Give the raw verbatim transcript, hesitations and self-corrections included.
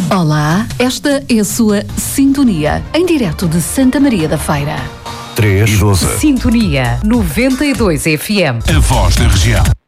Olá, esta é a sua Sintonia, em direto de Santa Maria da Feira. três e doze. Sintonia noventa e dois F M. A voz da região.